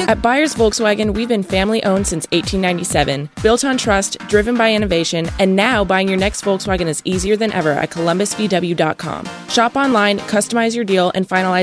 At Byers Volkswagen, we've been family-owned since 1897, built on trust, driven by innovation, and now buying your next Volkswagen is easier than ever at columbusvw.com. Shop online, customize your deal, and finalize